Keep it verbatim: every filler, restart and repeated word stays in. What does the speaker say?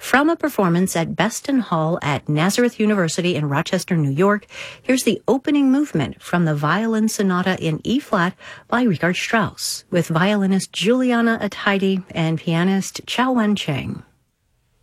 From a performance at Beston Hall at Nazareth University in Rochester, New York, here's the opening movement from the Violin Sonata in E-flat by Richard Strauss, with violinist Juliana Ataide and pianist Chao Wen Cheng.